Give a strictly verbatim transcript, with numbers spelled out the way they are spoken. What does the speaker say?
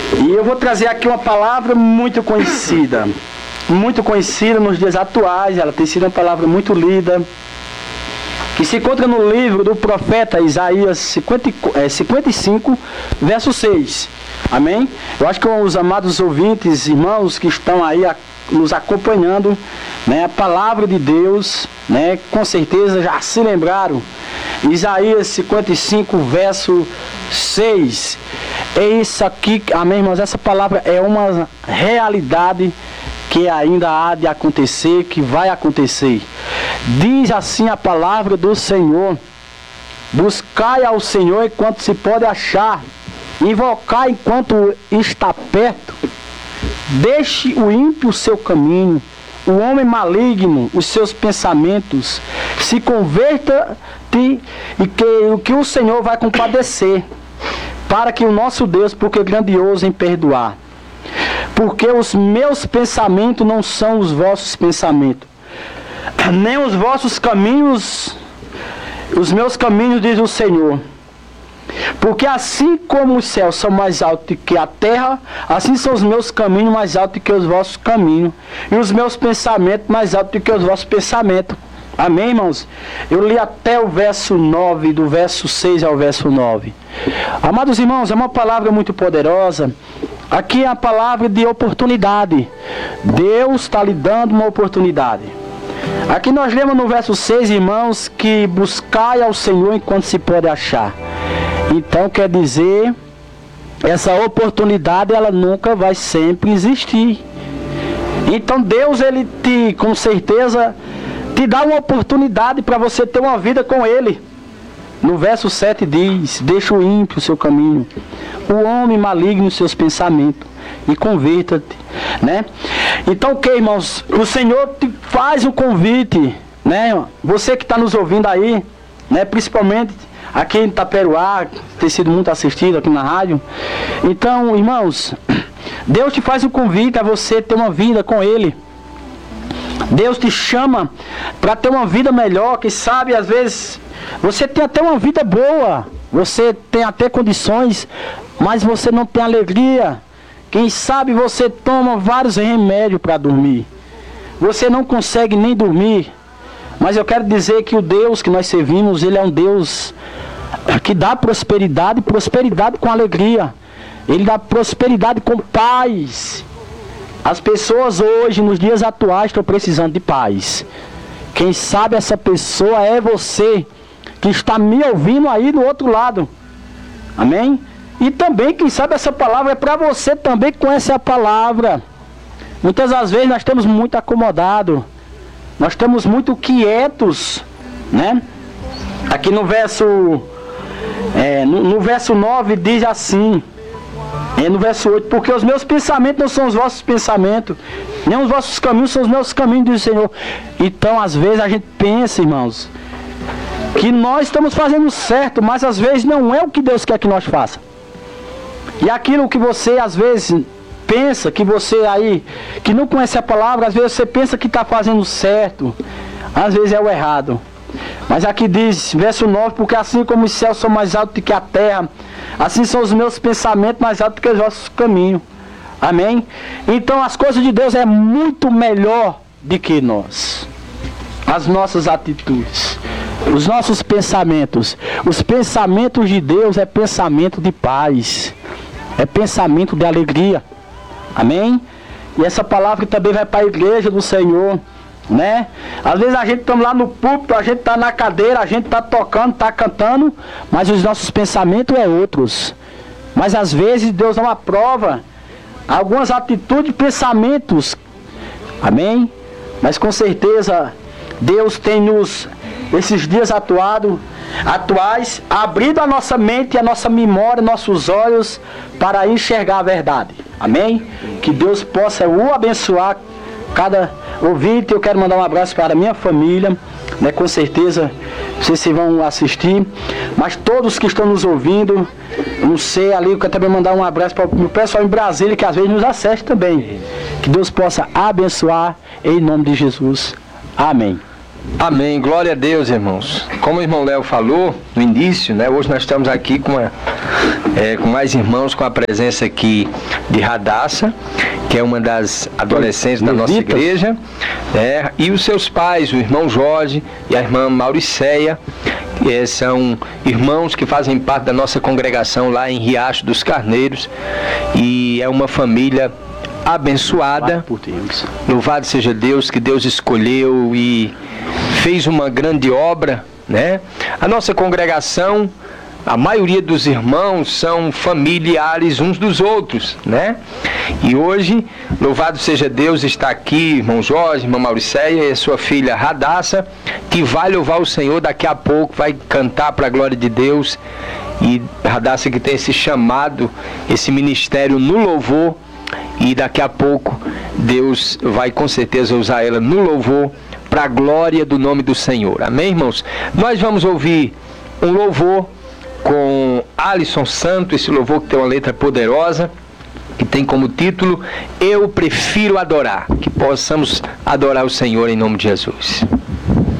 E eu vou trazer aqui uma palavra muito conhecida, muito conhecida nos dias atuais. Ela tem sido uma palavra muito lida, que se encontra no livro do profeta Isaías cinquenta, é, cinquenta e cinco, verso seis. Amém? Eu acho que os amados ouvintes, irmãos que estão aí a, nos acompanhando, né, a palavra de Deus, né, com certeza já se lembraram. Isaías cinquenta e cinco, verso seis. É isso aqui, amém, irmãos? Essa palavra é uma realidade que ainda há de acontecer, que vai acontecer. Diz assim a palavra do Senhor: buscai ao Senhor enquanto se pode achar, invocai enquanto está perto. Deixe o ímpio o seu caminho, o homem maligno os seus pensamentos. Se converta-te e que o que o Senhor vai compadecer, para que o nosso Deus, porque é grandioso em perdoar. Porque os meus pensamentos não são os vossos pensamentos, nem os vossos caminhos, os meus caminhos, diz o Senhor. Porque assim como os céus são mais altos que a terra, assim são os meus caminhos mais altos que os vossos caminhos, e os meus pensamentos mais altos que os vossos pensamentos. Amém, irmãos? Eu li até o verso nove, do verso seis ao verso nove. Amados irmãos, é uma palavra muito poderosa. Aqui é a palavra de oportunidade. Deus está lhe dando uma oportunidade. Aqui nós lemos no verso seis, irmãos, que buscai ao Senhor enquanto se pode achar. Então quer dizer, essa oportunidade ela nunca vai sempre existir. Então Deus, ele te, com certeza, te dá uma oportunidade para você ter uma vida com Ele. No verso sete diz: deixa o ímpio o seu caminho, o homem maligno os seus pensamentos, e converta-te, né? Então o que, irmãos? O Senhor te faz um convite, né? Você que está nos ouvindo aí, né? Principalmente aqui em Itaperuá, tem sido muito assistido aqui na rádio. Então, irmãos, Deus te faz um convite a você ter uma vida com Ele. Deus te chama para ter uma vida melhor. Que sabe, às vezes, você tem até uma vida boa, você tem até condições, mas você não tem alegria. Quem sabe você toma vários remédios para dormir, você não consegue nem dormir. Mas eu quero dizer que o Deus que nós servimos, Ele é um Deus que dá prosperidade, prosperidade com alegria. Ele dá prosperidade com paz. As pessoas hoje, nos dias atuais, estão precisando de paz. Quem sabe essa pessoa é você, que está me ouvindo aí do outro lado. Amém? E também, quem sabe essa palavra é para você também que conhece a palavra. Muitas das vezes nós estamos muito acomodados, nós estamos muito quietos, né? Aqui no verso, é, no, no verso nove diz assim, é, no verso oito: porque os meus pensamentos não são os vossos pensamentos, nem os vossos caminhos são os meus caminhos, diz o Senhor. Então, às vezes a gente pensa, irmãos, que nós estamos fazendo certo, mas às vezes não é o que Deus quer que nós faça. E aquilo que você às vezes pensa, que você aí, que não conhece a palavra, às vezes você pensa que está fazendo certo, às vezes é o errado. Mas aqui diz, verso nove: porque assim como os céus são mais altos que a terra, assim são os meus pensamentos mais altos que os vossos caminhos. Amém? Então as coisas de Deus é muito melhor do que nós. As nossas atitudes, os nossos pensamentos. Os pensamentos de Deus é pensamento de paz, é pensamento de alegria. Amém? E essa palavra também vai para a igreja do Senhor, né? Às vezes a gente está lá no púlpito, a gente está na cadeira, a gente está tocando, está cantando, mas os nossos pensamentos é outros. Mas às vezes Deus dá uma prova, algumas atitudes e pensamentos. Amém? Mas com certeza Deus tem nos, esses dias atuado, atuais, abrido a nossa mente, a nossa memória, nossos olhos para enxergar a verdade. Amém? Que Deus possa o abençoar, cada ouvinte. Eu quero mandar um abraço para a minha família, né? Com certeza vocês vão assistir, mas todos que estão nos ouvindo, eu não sei ali, eu quero também mandar um abraço para o pessoal em Brasília, que às vezes nos assiste também. Que Deus possa abençoar em nome de Jesus. Amém. Amém, glória a Deus, irmãos. Como o irmão Léo falou no início, né, hoje nós estamos aqui com, uma, é, com mais irmãos, com a presença aqui de Radassa, que é uma das adolescentes da nossa igreja, é, e os seus pais, o irmão Jorge e a irmã Mauriceia, que é, são irmãos que fazem parte da nossa congregação lá em Riacho dos Carneiros, e é uma família abençoada. Louvado seja Deus, que Deus escolheu e fez uma grande obra, né? A nossa congregação, a maioria dos irmãos são familiares uns dos outros, né? E hoje, louvado seja Deus, está aqui irmão Jorge, irmã Mauriceia e a sua filha Radassa, que vai louvar o Senhor daqui a pouco, vai cantar para a glória de Deus. E Radassa que tem esse chamado, esse ministério no louvor, e daqui a pouco Deus vai com certeza usar ela no louvor para a glória do nome do Senhor. Amém, irmãos? Nós vamos ouvir um louvor com Alisson Santo, esse louvor que tem uma letra poderosa, que tem como título Eu Prefiro Adorar. Que possamos adorar o Senhor em nome de Jesus.